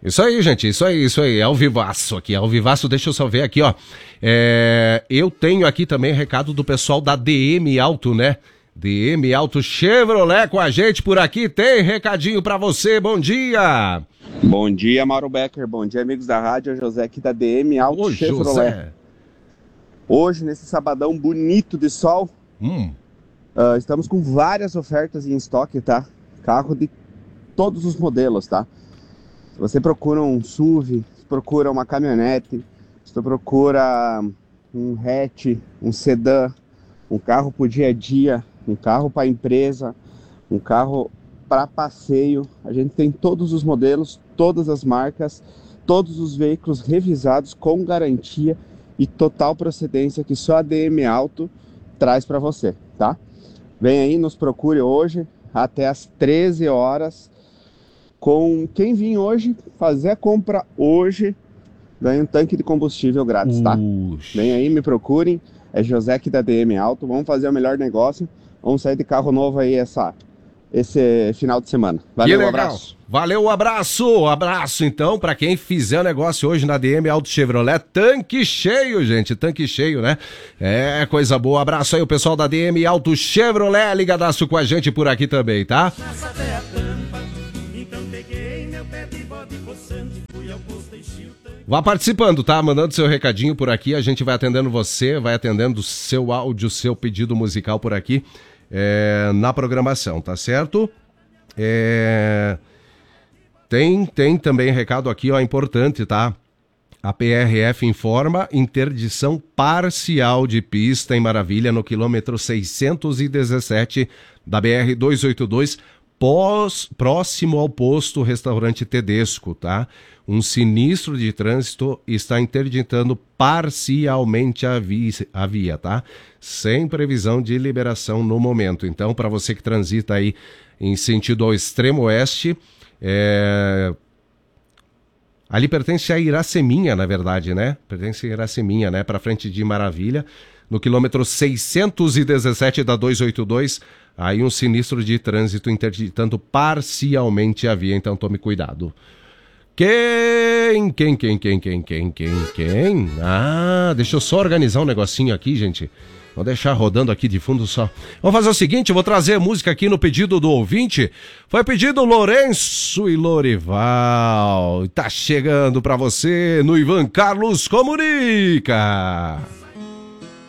Isso aí, gente, isso aí, ao vivaço aqui, ao vivaço, deixa eu só ver aqui, ó. Eu tenho aqui também recado do pessoal da DM Auto, né? DM Auto Chevrolet com a gente por aqui, tem recadinho pra você, bom dia! Bom dia, Mauro Becker, bom dia, amigos da rádio, José aqui da DM Auto Chevrolet. José. Hoje, nesse sabadão bonito de sol, estamos com várias ofertas em estoque, tá? Carro de todos os modelos, tá? Se você procura um SUV, se procura uma caminhonete, se você procura um hatch, um sedã, um carro para o dia a dia, um carro para empresa, um carro para passeio, a gente tem todos os modelos, todas as marcas, todos os veículos revisados com garantia e total procedência que só a DM Auto traz para você, tá? Vem aí, nos procure hoje até às 13 horas. Com quem vir hoje, fazer a compra hoje, ganha um tanque de combustível grátis, tá? Vem aí, me procurem, é José aqui da DM Auto, vamos fazer o melhor negócio, vamos sair de carro novo aí esse final de semana. Valeu, um abraço. Valeu, abraço então, pra quem fizer o negócio hoje na DM Auto Chevrolet, tanque cheio, gente, tanque cheio, né? É, coisa boa, abraço aí o pessoal da DM Auto Chevrolet, ligadaço com a gente por aqui também, tá? Vá participando, tá? Mandando seu recadinho por aqui, a gente vai atendendo você, vai atendendo seu áudio, seu pedido musical por aqui na programação, tá certo? Tem também recado aqui, ó, importante, tá? A PRF informa interdição parcial de pista em Maravilha no quilômetro 617 da BR-282, próximo ao posto Restaurante Tedesco, tá? Um sinistro de trânsito está interditando parcialmente a via, tá? Sem previsão de liberação no momento. Então, para você que transita aí em sentido ao extremo oeste, ali pertence a Iraceminha, na verdade, né? Pertence a Iraceminha, né? Para frente de Maravilha, no quilômetro 617 da 282, aí um sinistro de trânsito interditando parcialmente a via, então tome cuidado. Quem? Ah, deixa eu só organizar um negocinho aqui, gente. Vou deixar rodando aqui de fundo só. Vamos fazer o seguinte, eu vou trazer a música aqui no pedido do ouvinte. Foi pedido Lourenço e Lorival. Tá chegando pra você no Ivan Carlos Comunica.